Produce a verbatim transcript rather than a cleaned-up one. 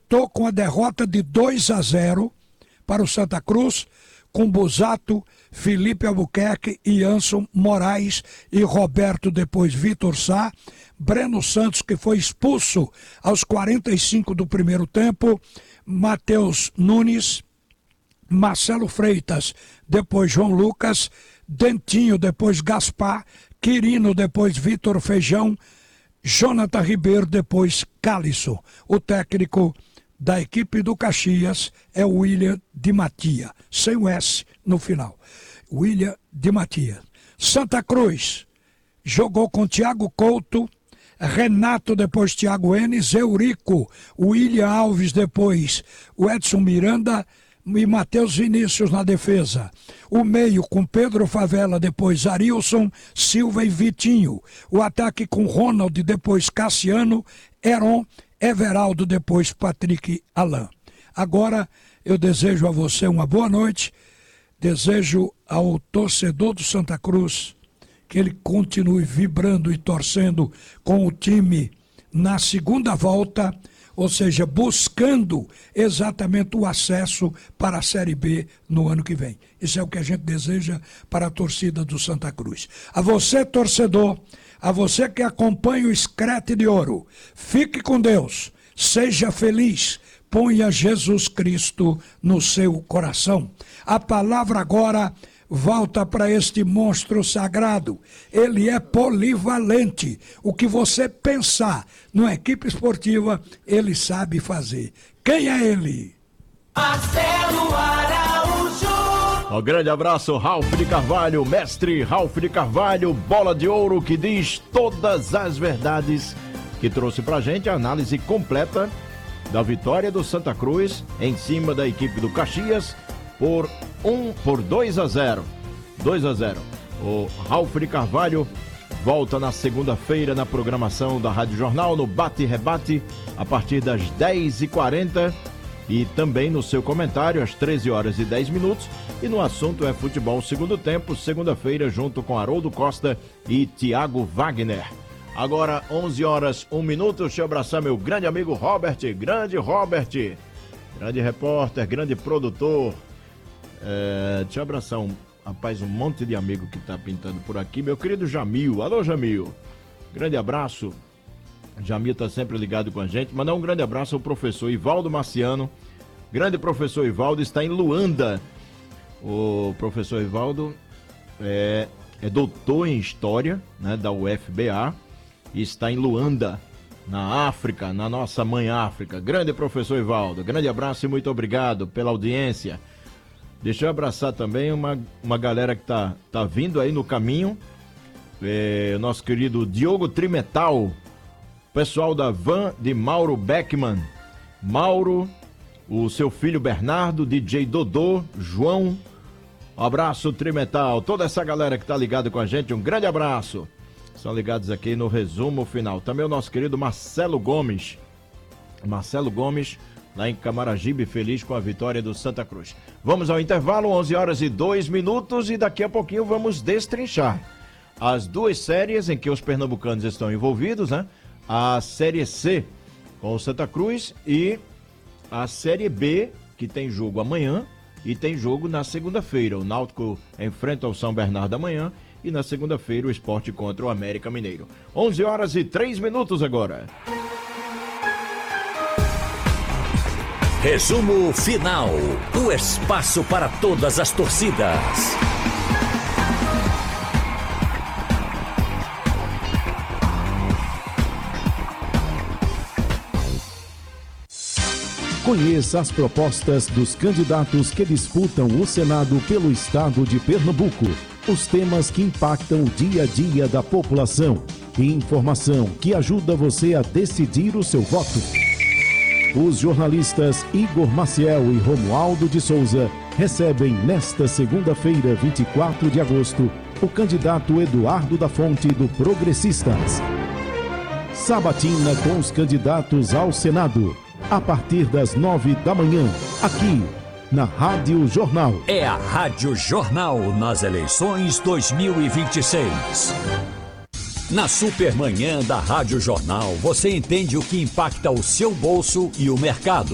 empatou com a derrota de dois a zero para o Santa Cruz, com Busato, Felipe Albuquerque, Ianson Moraes e Roberto, depois Vitor Sá, Breno Santos, que foi expulso aos quarenta e cinco do primeiro tempo, Matheus Nunes, Marcelo Freitas, depois João Lucas, Dentinho, depois Gaspar, Quirino, depois Vitor Feijão, Jonathan Ribeiro, depois Cáliço. O técnico da equipe do Caxias é o William Di Mattia, sem o S no final. William Di Mattia. Santa Cruz jogou com Thiago Couto, Renato, depois Thiago Enes, Eurico, William Alves, depois o Edson Miranda e Matheus Vinícius na defesa. O meio com Pedro Favela, depois Arilson, Silva e Vitinho. O ataque com Ronald, depois Cassiano, Heron, Everaldo, depois Patrick Alain. Agora eu desejo a você uma boa noite, desejo ao torcedor do Santa Cruz que ele continue vibrando e torcendo com o time na segunda volta, ou seja, buscando exatamente o acesso para a Série B no ano que vem. Isso é o que a gente deseja para a torcida do Santa Cruz. A você, torcedor, a você que acompanha o Screte de Ouro, fique com Deus, seja feliz, ponha Jesus Cristo no seu coração. A palavra agora volta para este monstro sagrado. Ele é polivalente. O que você pensar numa equipe esportiva, ele sabe fazer. Quem é ele? Marcelo Araújo. Um grande abraço, Ralf de Carvalho, mestre Ralf de Carvalho, bola de ouro que diz todas as verdades, que trouxe pra gente a análise completa da vitória do Santa Cruz em cima da equipe do Caxias por um por dois a zero. dois a zero. O Ralf de Carvalho volta na segunda-feira na programação da Rádio Jornal, no Bate e Rebate, a partir das dez e quarenta, e também no seu comentário às treze horas e dez minutos, e no assunto é futebol segundo tempo, segunda-feira, junto com Haroldo Costa e Tiago Wagner. Agora onze horas, um minuto, deixa eu abraçar meu grande amigo Robert, grande Robert, grande repórter, grande produtor. É, deixa eu abraçar um, rapaz, um monte de amigo que tá pintando por aqui. Meu querido Jamil, alô Jamil, grande abraço. Jamil tá sempre ligado com a gente. Mandar um grande abraço ao professor Ivaldo Marciano. Grande professor Ivaldo, está em Luanda. O professor Ivaldo é, é doutor em História, né, da U F B A, e está em Luanda, na África, na nossa mãe África. Grande professor Ivaldo, grande abraço e muito obrigado pela audiência. Deixa eu abraçar também uma, uma galera que tá, tá vindo aí no caminho. É, o nosso querido Diogo Trimetal, pessoal da van de Mauro Beckman. Mauro, o seu filho Bernardo, D J Dodô, João. Um abraço, Trimetal. Toda essa galera que tá ligada com a gente, um grande abraço. São ligados aqui no resumo final. Também o nosso querido Marcelo Gomes. Marcelo Gomes, lá em Camaragibe, feliz com a vitória do Santa Cruz. Vamos ao intervalo, onze horas e dois minutos, e daqui a pouquinho vamos destrinchar as duas séries em que os pernambucanos estão envolvidos, né? A Série C com o Santa Cruz e a Série B, que tem jogo amanhã e tem jogo na segunda-feira. O Náutico enfrenta o São Bernardo amanhã e na segunda-feira o Sport contra o América Mineiro. onze horas e três minutos agora. Resumo final. O espaço para todas as torcidas. Conheça as propostas dos candidatos que disputam o Senado pelo estado de Pernambuco. Os temas que impactam o dia a dia da população. E informação que ajuda você a decidir o seu voto. Os jornalistas Igor Maciel e Romualdo de Souza recebem nesta segunda-feira, vinte e quatro de agosto, o candidato Eduardo da Fonte do Progressistas. Sabatina com os candidatos ao Senado, a partir das nove da manhã, aqui na Rádio Jornal. É a Rádio Jornal nas eleições dois mil e vinte e seis. Na Supermanhã da Rádio Jornal, você entende o que impacta o seu bolso e o mercado.